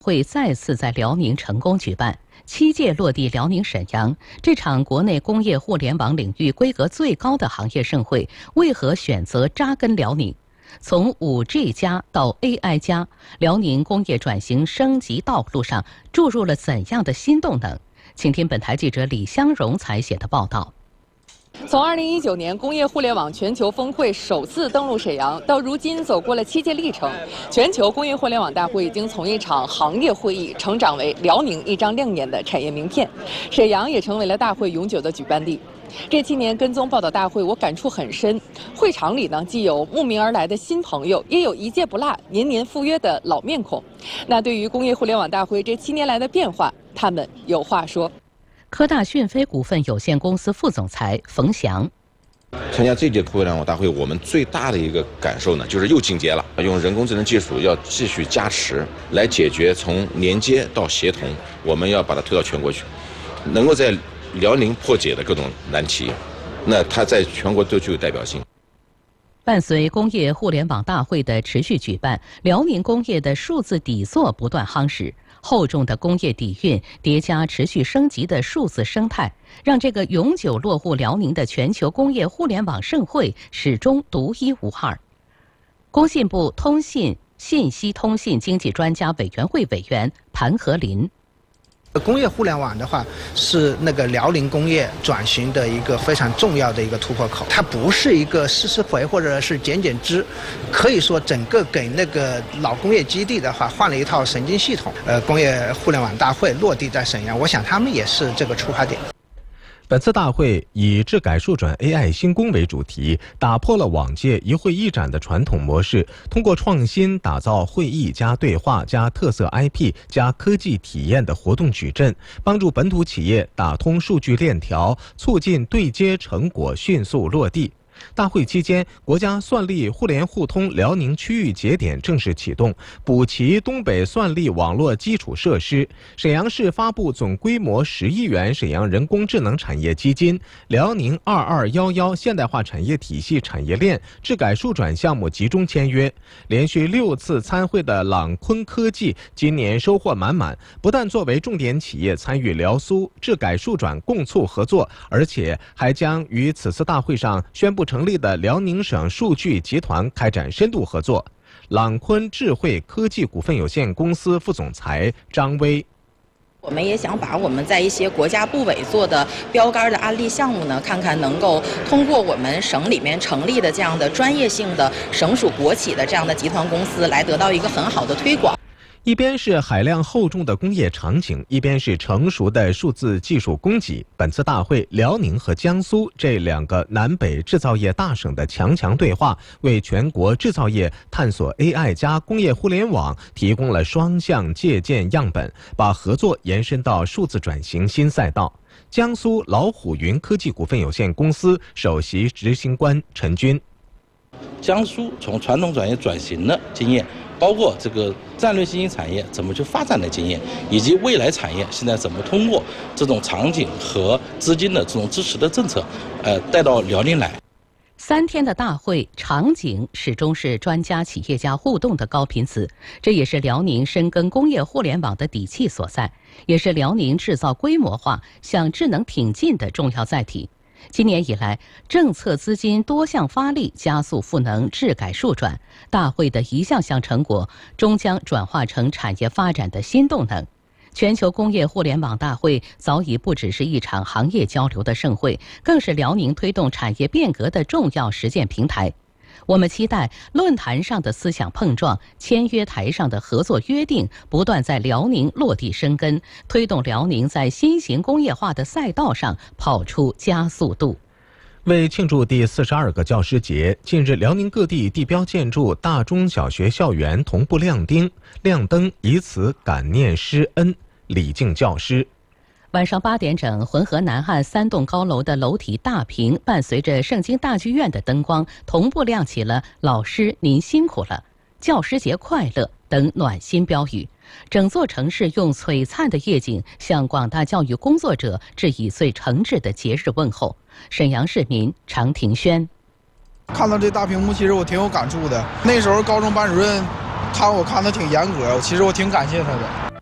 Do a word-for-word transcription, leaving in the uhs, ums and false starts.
会再次在辽宁成功举办。七届落地辽宁沈阳，这场国内工业互联网领域规格最高的行业盛会，为何选择扎根辽宁？从 五 G 加到 A I 加，辽宁工业转型升级道路上注入了怎样的新动能？请听本台记者李香荣采写的报道。 从二零一九年工业互联网全球峰会首次登陆沈阳，到如今走过了七届历程，全球工业互联网大会已经从一场行业会议成长为辽宁一张亮眼的产业名片，沈阳也成为了大会永久的举办地。这七年跟踪报道大会，我感触很深。会场里呢，既有慕名而来的新朋友，也有一届不落、年年赴约的老面孔。那对于工业互联网大会这七年来的变化，他们有话说。 科大讯飞股份有限公司副总裁冯翔： 参加这届互联网大会，我们最大的一个感受呢，就是又进阶了，用人工智能技术要继续加持，来解决从连接到协同，我们要把它推到全国去，能够在辽宁破解的各种难题，那它在全国都具有代表性。 伴随工业互联网大会的持续举办，辽宁工业的数字底座不断夯实。厚重的工业底蕴叠加持续升级的数字生态，让这个永久落户辽宁的全球工业互联网盛会始终独一无二。工信部通信信息通信经济专家委员会委员盘和林： 工业互联网的话，是那个辽宁工业转型的一个非常重要的一个突破口。它不是一个施施肥或者是减减脂，可以说整个给那个老工业基地的话换了一套神经系统。呃，工业互联网大会落地在沈阳，我想他们也是这个出发点。 本次大会以智改数转 A I 新工为主题，打破了往届一会一展的传统模式，通过创新打造会议加对话加特色 I P 加科技体验的活动矩阵，帮助本土企业打通数据链条，促进对接成果迅速落地。大会期间，国家算力互联互通辽宁区域节点正式启动，补齐东北算力网络基础设施。沈阳市发布总规模十亿元沈阳人工智能产业基金、辽宁二二一一现代化产业体系产业链智改数转项目集中签约。连续六次参会的朗坤科技今年收获满满，不但作为重点企业参与辽苏智改数转共促合作，而且还将与此次大会上宣布成立的辽宁省数据集团开展深度合作。朗坤智慧科技股份有限公司副总裁张威： 我们也想把我们在一些国家部委做的标杆的案例项目呢，看看能够通过我们省里面成立的这样的专业性的省属国企的这样的集团公司，来得到一个很好的推广。 一边是海量厚重的工业场景，一边是成熟的数字技术供给。本次大会，辽宁和江苏这两个南北制造业大省的强强对话，为全国制造业探索 A I 加工业互联网提供了双向借鉴样本，把合作延伸到数字转型新赛道。江苏老虎云科技股份有限公司首席执行官陈军： 江苏从传统产业转型的经验，包括这个战略新兴产业怎么去发展的经验，以及未来产业现在怎么通过这种场景和资金的这种支持的政策，呃，带到辽宁来。 三天的大会，场景始终是专家企业家互动的高频词，这也是辽宁深耕工业互联网的底气所在，也是辽宁制造规模化向智能挺进的重要载体。今年以来，政策资金多项发力，加速赋能智改数转。大会的一项项成果，终将转化成产业发展的新动能。全球工业互联网大会早已不只是一场行业交流的盛会，更是辽宁推动产业变革的重要实践平台。我们期待论坛上的思想碰撞，签约台上的合作约定，不断在辽宁落地生根，推动辽宁在新型工业化的赛道上跑出加速度。 为庆祝第四十二个教师节，近日辽宁各地地标建筑、大中小学校园同步亮灯，亮灯以此感念师恩，礼敬教师。 晚上八点整，浑河南岸三栋高楼的楼体大屏，伴随着盛京大剧院的灯光，同步亮起了“老师您辛苦了”、“教师节快乐”等暖心标语。整座城市用璀璨的夜景向广大教育工作者致以最诚挚的节日问候。沈阳市民常庭轩： 看到这大屏幕，其实我挺有感触的。那时候高中班主任看我看的挺严格，其实我挺感谢他的。